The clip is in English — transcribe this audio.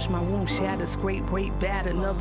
watch my wound shatter, scrape, break bad. Another